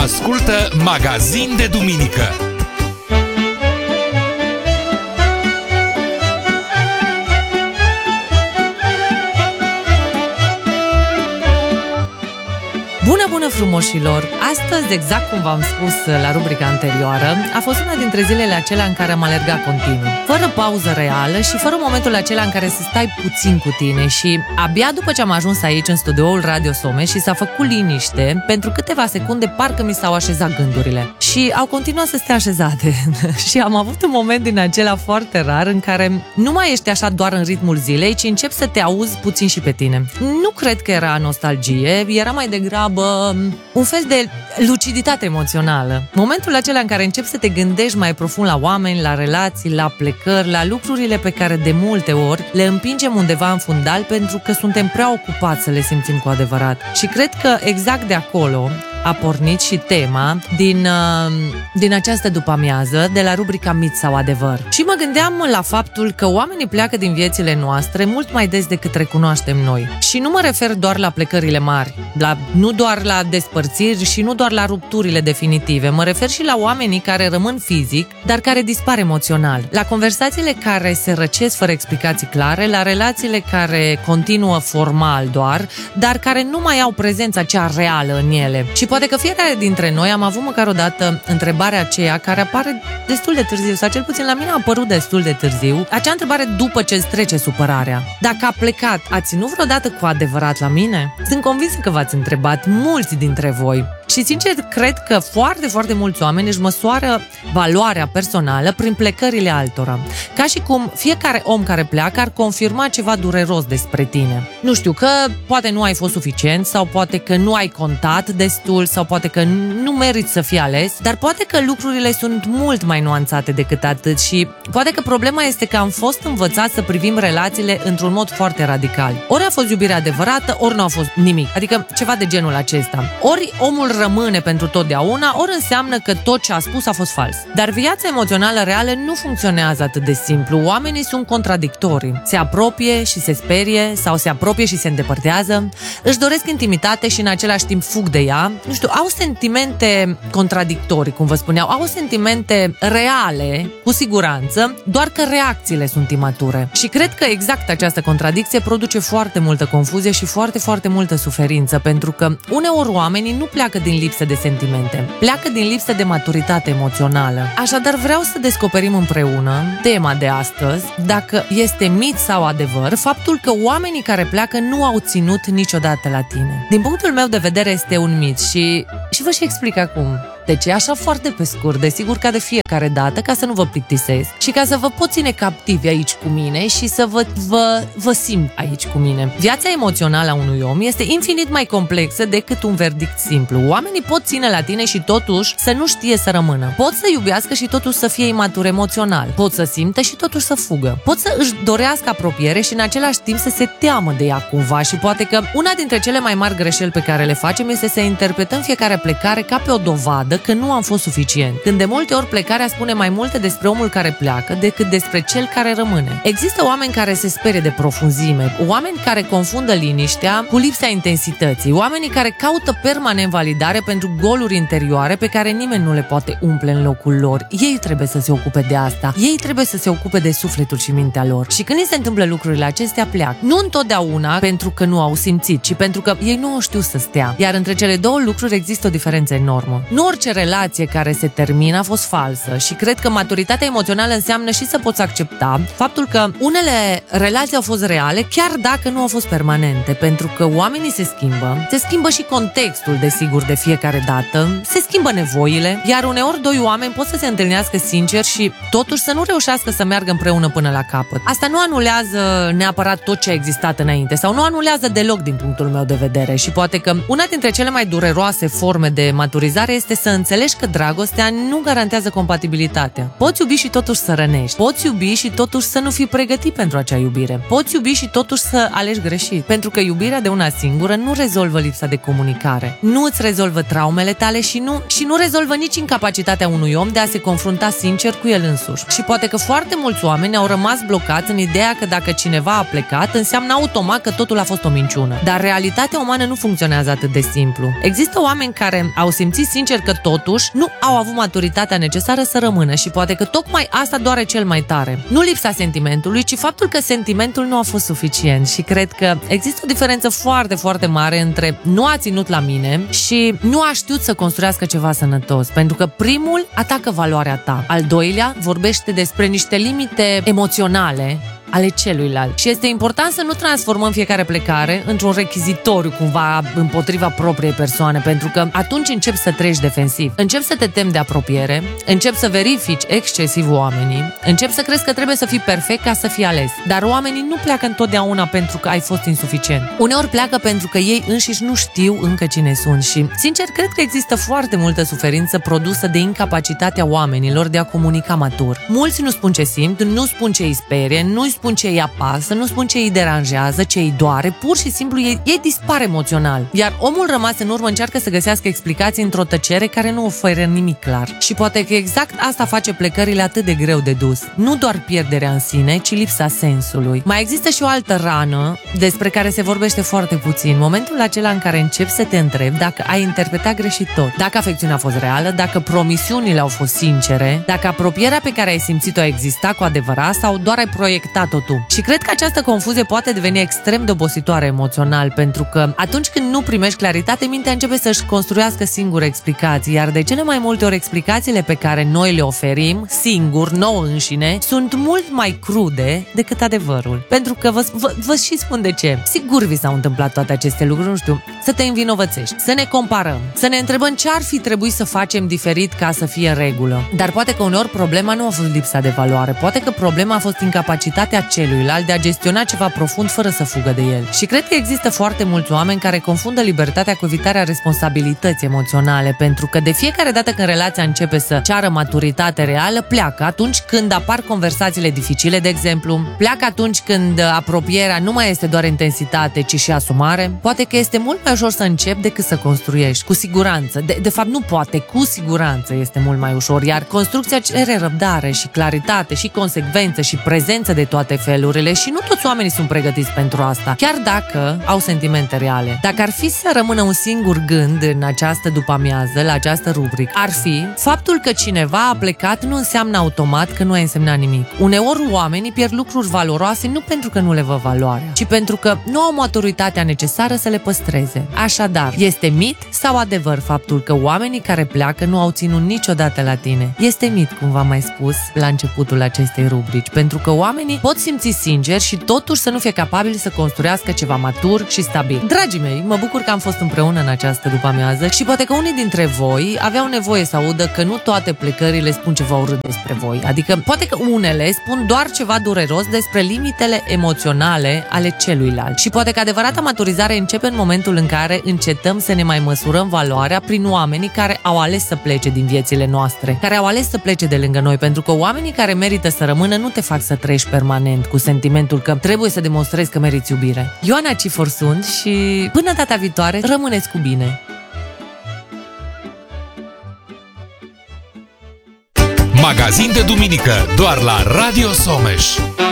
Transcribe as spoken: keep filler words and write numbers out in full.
Ascultă Magazin de Duminică. Bună, bună frumoșilor! Astăzi, exact cum v-am spus la rubrica anterioară, a fost una dintre zilele acelea în care am alergat continuu, fără pauză reală și fără momentul acela în care să stai puțin cu tine. Și abia după ce am ajuns aici în studioul Radio Somes și s-a făcut liniște, pentru câteva secunde parcă mi s-au așezat gândurile și au continuat să stea așezate. Și am avut un moment din acela foarte rar în care nu mai ești așa doar în ritmul zilei, ci începi să te auzi puțin și pe tine. Nu cred că era nostalgie, era mai degrabă un fel de luciditate emoțională. Momentul acela în care începi să te gândești mai profund la oameni, la relații, la plecări, la lucrurile pe care de multe ori le împingem undeva în fundal pentru că suntem prea ocupați să le simțim cu adevărat. Și cred că exact de acolo a pornit și tema din, din această după-amiază, de la rubrica Mit sau Adevăr. Și mă gândeam la faptul că oamenii pleacă din viețile noastre mult mai des decât recunoaștem noi. Și nu mă refer doar la plecările mari, la, nu doar la despărțiri și nu doar la rupturile definitive. Mă refer și la oamenii care rămân fizic, dar care dispar emoțional. La conversațiile care se răcesc fără explicații clare, la relațiile care continuă formal doar, dar care nu mai au prezența cea reală în ele. Și poate că fiecare dintre noi am avut măcar o dată întrebarea aceea care apare destul de târziu, sau cel puțin la mine a apărut destul de târziu, acea întrebare după ce îți trece supărarea. Dacă a plecat, a ținut vreodată cu adevărat la mine? Sunt convinsă că v-ați întrebat mulți dintre voi. Și sincer, cred că foarte, foarte mulți oameni își măsoară valoarea personală prin plecările altora. Ca și cum fiecare om care pleacă ar confirma ceva dureros despre tine. Nu știu, că poate nu ai fost suficient, sau poate că nu ai contat destul, sau poate că nu meriți să fii ales, dar poate că lucrurile sunt mult mai nuanțate decât atât și poate că problema este că am fost învățați să privim relațiile într-un mod foarte radical. Ori a fost iubire adevărată, ori nu a fost nimic. Adică ceva de genul acesta. Ori omul rămâne pentru totdeauna, ori înseamnă că tot ce a spus a fost fals. Dar viața emoțională reală nu funcționează atât de simplu. Oamenii sunt contradictori. Se apropie și se sperie, sau se apropie și se îndepărtează, își doresc intimitate și în același timp fug de ea. Nu știu, au sentimente contradictorii, cum vă spuneau, au sentimente reale, cu siguranță, doar că reacțiile sunt imature. Și cred că exact această contradicție produce foarte multă confuzie și foarte, foarte multă suferință, pentru că uneori oamenii nu pleacă din lipsă de sentimente, pleacă din lipsă de maturitate emoțională. Așadar vreau să descoperim împreună tema de astăzi, dacă este mit sau adevăr, faptul că oamenii care pleacă nu au ținut niciodată la tine. Din punctul meu de vedere este un mit și, și vă și explic acum. Deci, așa foarte pe scurt, desigur ca de fiecare dată, ca să nu vă plictisesc și ca să vă pot ține captivi aici cu mine și să vă, vă, vă simt aici cu mine. Viața emoțională a unui om este infinit mai complexă decât un verdict simplu. Oamenii pot ține la tine și totuși să nu știe să rămână. Pot să iubească și totuși să fie imatur emoțional. Pot să simtă și totuși să fugă. Pot să își dorească apropiere și în același timp să se teamă de ea cumva. Și poate că una dintre cele mai mari greșeli pe care le facem este să interpretăm fiecare plecare ca pe o dovadă că nu am fost suficient. Când de multe ori plecarea spune mai multe despre omul care pleacă decât despre cel care rămâne. Există oameni care se sperie de profunzime, oameni care confundă liniștea cu lipsa intensității, oamenii care caută permanent validare pentru goluri interioare pe care nimeni nu le poate umple în locul lor. Ei trebuie să se ocupe de asta. Ei trebuie să se ocupe de sufletul și mintea lor. Și când îi se întâmplă lucrurile acestea, pleacă. Nu întotdeauna pentru că nu au simțit, ci pentru că ei nu știu să stea. Iar între cele două lucruri există o diferență enormă. Nu orice relație care se termină a fost falsă și cred că maturitatea emoțională înseamnă și să poți accepta faptul că unele relații au fost reale, chiar dacă nu au fost permanente, pentru că oamenii se schimbă, se schimbă și contextul, desigur, de fiecare dată, se schimbă nevoile, iar uneori doi oameni pot să se întâlnească sincer și totuși să nu reușească să meargă împreună până la capăt. Asta nu anulează neapărat tot ce a existat înainte sau nu anulează deloc din punctul meu de vedere și poate că una dintre cele mai dureroase forme de maturizare este să înțelegi că dragostea nu garantează compatibilitatea. Poți iubi și totuși să rănești. Poți iubi și totuși să nu fii pregătit pentru acea iubire. Poți iubi și totuși să alegi greșit. Pentru că iubirea de una singură nu rezolvă lipsa de comunicare. Nu îți rezolvă traumele tale și nu, și nu rezolvă nici incapacitatea unui om de a se confrunta sincer cu el însuși. Și poate că foarte mulți oameni au rămas blocați în ideea că dacă cineva a plecat, înseamnă automat că totul a fost o minciună. Dar realitatea umană nu funcționează atât de simplu. Există oameni care au simțit sincer că totuși nu au avut maturitatea necesară să rămână și poate că tocmai asta doare cel mai tare. Nu lipsa sentimentului, ci faptul că sentimentul nu a fost suficient și cred că există o diferență foarte, foarte mare între nu a ținut la mine și nu a știut să construiască ceva sănătos, pentru că primul atacă valoarea ta, al doilea vorbește despre niște limite emoționale ale celuilalt. Și este important să nu transformăm fiecare plecare într-un rechizitoriu cumva împotriva propriei persoane, pentru că atunci începi să treci defensiv. Începi să te temi de apropiere, începi să verifici excesiv oamenii, începi să crezi că trebuie să fii perfect ca să fii ales. Dar oamenii nu pleacă întotdeauna pentru că ai fost insuficient. Uneori pleacă pentru că ei înșiși nu știu încă cine sunt și, sincer, cred că există foarte multă suferință produsă de incapacitatea oamenilor de a comunica matur. Mulți nu spun ce simt, nu spun ce îi sperie, nu spun ce îi apasă, nu spun ce îi deranjează, ce îi doare, pur și simplu ei, ei dispar emoțional. Iar omul rămas în urmă încearcă să găsească explicații într-o tăcere care nu oferă nimic clar. Și poate că exact asta face plecările atât de greu de dus. Nu doar pierderea în sine, ci lipsa sensului. Mai există și o altă rană despre care se vorbește foarte puțin. Momentul acela în care începi să te întrebi dacă ai interpretat greșit tot, dacă afecțiunea a fost reală, dacă promisiunile au fost sincere, dacă apropierea pe care ai simțit-o a existat cu adevărat sau doar ai proiectat-o tu. Și cred că această confuzie poate deveni extrem de obositoare emoțional, pentru că atunci când nu primești claritate, mintea începe să-și construiască singure explicații, iar de cele mai multe ori explicațiile pe care noi le oferim singur, nouă înșine, sunt mult mai crude decât adevărul. Pentru că vă, vă, vă și spun de ce. Sigur vi s-au întâmplat toate aceste lucruri, nu știu, să te învinovățești, să ne comparăm, să ne întrebăm ce ar fi trebuit să facem diferit ca să fie în regulă. Dar poate că uneori problema nu a fost lipsa de valoare, poate că problema a fost incapacitatea celuilalt de a gestiona ceva profund fără să fugă de el. Și cred că există foarte mulți oameni care confundă libertatea cu evitarea responsabilității emoționale, pentru că de fiecare dată când relația începe să ceară maturitate reală, pleacă atunci când apar conversațiile dificile, de exemplu, pleacă atunci când apropierea nu mai este doar intensitate, ci și asumare. Poate că este mult mai ușor să începi decât să construiești, cu siguranță. De, de fapt, nu poate, cu siguranță este mult mai ușor, iar construcția cere răbdare și claritate și consecvență și prezență de toate felurile și nu toți oamenii sunt pregătiți pentru asta, chiar dacă au sentimente reale. Dacă ar fi să rămână un singur gând în această după-amiază, la această rubrică, ar fi faptul că cineva a plecat nu înseamnă automat că nu a însemnat nimic. Uneori oamenii pierd lucruri valoroase nu pentru că nu le văd valoarea, ci pentru că nu au maturitatea necesară să le păstreze. Așadar, este mit sau adevăr faptul că oamenii care pleacă nu au ținut niciodată la tine? Este mit, cum v-am mai spus la începutul acestei rubrici, pentru că oamenii pot simți sincer și totuși să nu fie capabili să construiască ceva matur și stabil. Dragii mei, mă bucur că am fost împreună în această după-amiază și poate că unii dintre voi aveau nevoie să audă că nu toate plecările spun ceva urât despre voi. Adică poate că unele spun doar ceva dureros despre limitele emoționale ale celuilalt. Și poate că adevărata maturizare începe în momentul în care încetăm să ne mai măsurăm valoarea prin oamenii care au ales să plece din viețile noastre, care au ales să plece de lângă noi, pentru că oamenii care merită să rămână nu te fac să trăiești permanent cu sentimentul că trebuie să demonstrezi că meriți iubire. Ioana Cifor sunt și până data viitoare, rămâneți cu bine! Magazin de duminică, doar la Radio Someș.